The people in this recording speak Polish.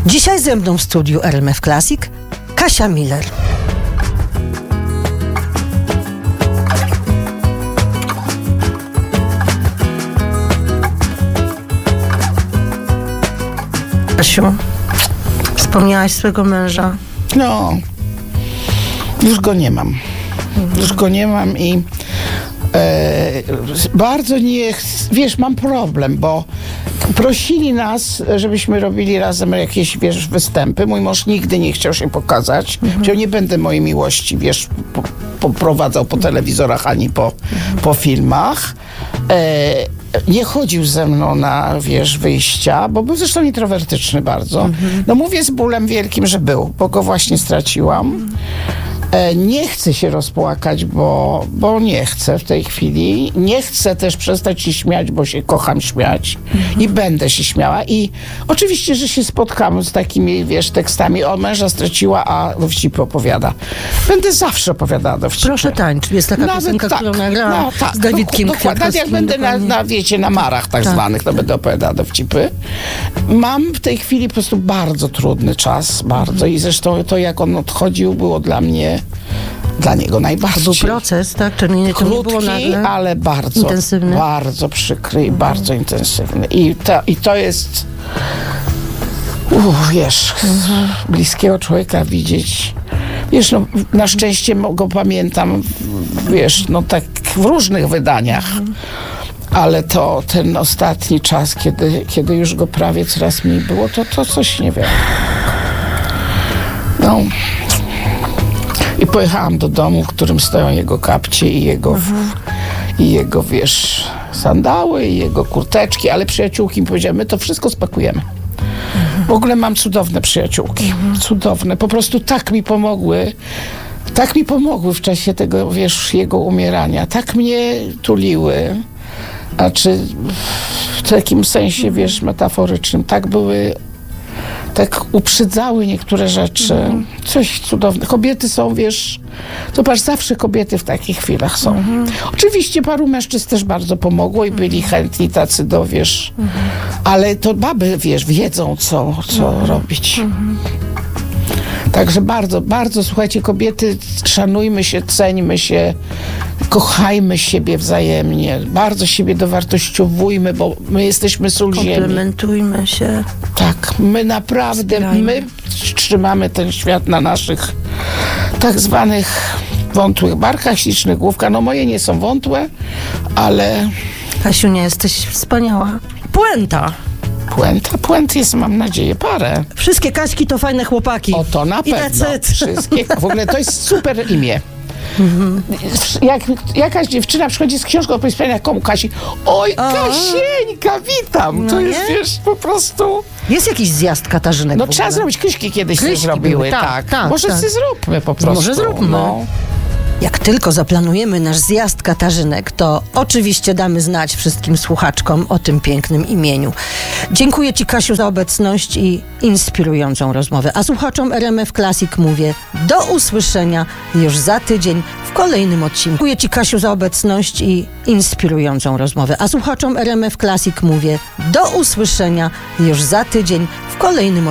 Dzisiaj ze mną w studiu RMF Classic Kasia Miller. Kasiu, wspomniałaś swojego męża? No, już go nie mam. Już go nie mam i bardzo nie wiesz, mam problem, bo prosili nas, żebyśmy robili razem jakieś, wiesz, występy. Mój mąż nigdy nie chciał się pokazać. Ja nie będę mojej miłości, wiesz, poprowadzał po telewizorach ani po filmach. Nie chodził ze mną na, wiesz, wyjścia, bo był zresztą introwertyczny bardzo. No mówię z bólem wielkim, że był, bo go właśnie straciłam. Nie chcę się rozpłakać, bo nie chcę w tej chwili. Nie chcę też przestać się śmiać, bo się kocham śmiać i będę się śmiała. I oczywiście, że się spotkamy z takimi, wiesz, tekstami: o, męża straciła, a dowcipy opowiada. Będę zawsze opowiadała dowcipy. Proszę tańcz. Jest taka piosenka, którą nagrałam z Dawidkiem Kwiatkowskim. Jak będę wiecie, na marach tak zwanych, to będę opowiadała dowcipy. Mam w tej chwili po prostu bardzo trudny czas, bardzo. I zresztą to, jak on odchodził, było dla niego najbardziej. To był proces, tak? Czyli nie, to nie było nagle, ale bardzo intensywny. Bardzo przykry i bardzo intensywny. I to jest wiesz, bliskiego człowieka widzieć. Wiesz, no, na szczęście go pamiętam, wiesz, no tak w różnych wydaniach. Ale to ten ostatni czas, kiedy już go prawie coraz mniej było, to coś nie wiem. No. I pojechałam do domu, w którym stoją jego kapcie i jego, wiesz, sandały i jego kurteczki, ale przyjaciółki mi powiedziały: my to wszystko spakujemy. W ogóle mam cudowne przyjaciółki. Cudowne. Po prostu tak mi pomogły w czasie tego, wiesz, jego umierania. Tak mnie tuliły. Znaczy, w takim sensie, wiesz, metaforycznym. Tak uprzedzały niektóre rzeczy. Coś cudownego. Kobiety są, wiesz, zobacz, zawsze kobiety w takich chwilach są. Oczywiście paru mężczyzn też bardzo pomogło i byli chętni tacy do, wiesz, ale to baby, wiesz, wiedzą, co robić. Także bardzo, bardzo, słuchajcie, kobiety, szanujmy się, ceńmy się, kochajmy siebie wzajemnie, bardzo siebie dowartościowujmy, bo my jesteśmy sól ziemi. Komplementujmy się. Tak, my naprawdę, my trzymamy ten świat na naszych tak zwanych wątłych barkach, ślicznych główkach. No moje nie są wątłe, ale... Kasiunia, jesteś wspaniała. Puenta. Puent jest, mam nadzieję, parę. Wszystkie Kaśki to fajne chłopaki. O, to na pewno. Wszystkie. W ogóle to jest super imię. Jak jakaś dziewczyna przychodzi z książką opowiadania komu Kasi: oj, Kasieńka, witam. To jest, wiesz, po prostu... Jest jakiś zjazd Katarzynek. No trzeba zrobić, Kryśki kiedyś się zrobiły. Tak. Może zróbmy po prostu. Może zróbmy. No. Jak tylko zaplanujemy nasz zjazd Katarzynek, to oczywiście damy znać wszystkim słuchaczkom o tym pięknym imieniu. Dziękuję Ci, Kasiu, za obecność i inspirującą rozmowę. A słuchaczom RMF Classic mówię: do usłyszenia już za tydzień w kolejnym odcinku. Dziękuję Ci, Kasiu, za obecność i inspirującą rozmowę. A słuchaczom RMF Classic mówię: do usłyszenia już za tydzień w kolejnym odcinku.